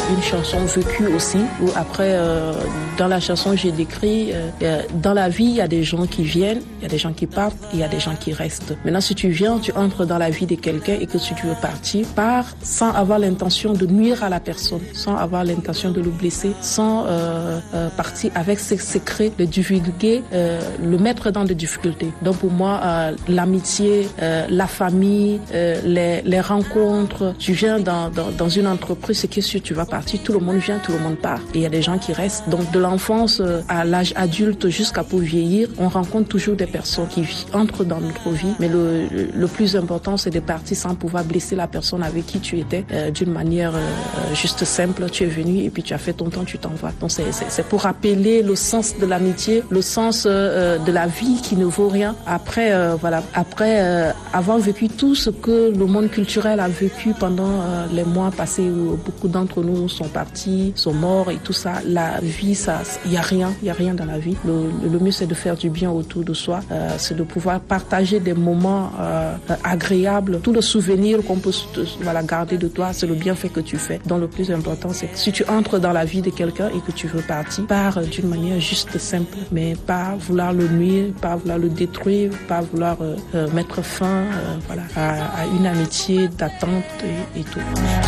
une chanson vécue aussi, où après, dans la chanson, j'ai décrit, dans la vie, il y a des gens qui viennent, il y a des gens qui partent, il y a des gens qui restent. Maintenant, si tu viens, tu entres dans la vie de quelqu'un et que si tu veux partir, pars sans avoir l'intention de nuire à la personne, sans avoir l'intention de le blesser, sans partir avec ses secrets, le divulguer, le mettre dans des difficultés. Donc pour moi, l'amitié, la famille, les rencontres, tu viens dans une entreprise, c'est que si tu vas partir, tout le monde vient, tout le monde part. Et il y a des gens qui restent. Donc de l'enfance à l'âge adulte jusqu'à pour vieillir, on rencontre toujours des personnes qui entrent dans notre vie. Mais le plus important, c'est de partir sans pouvoir blesser la personne avec qui tu étais, d'une manière juste simple. Tu es venu et puis tu as fait ton temps, tu t'en vas. Donc c'est pour rappeler le sens de l'amitié, le sens de la vie qui ne vaut rien. Après, avoir vécu tout ce que le monde culturel a vécu pendant les mois passés où beaucoup d'entre nous sont partis, sont morts et tout ça, la vie, ça, il y a rien dans la vie. Le mieux, c'est de faire du bien autour de soi, c'est de pouvoir partager des moments agréables. Tout le souvenir qu'on peut garder de toi, c'est le bienfait que tu fais. Donc le plus important, c'est que si tu entres dans la vie de quelqu'un et que tu veux partir, pars d'une manière juste simple, mais pas vouloir le nuire, pas vouloir le détruire, pas vouloir mettre fin à une amitié d'attente et tout.